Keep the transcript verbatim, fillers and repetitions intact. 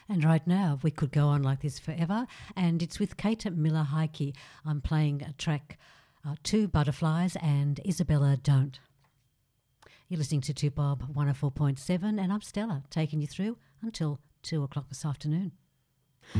And right now, we could go on like this forever. And it's with Kate Miller-Heidke. I'm playing a track, uh, Two Butterflies and Isabella Don't. You're listening to two Bob one oh four point seven, and I'm Stella, taking you through until two o'clock this afternoon.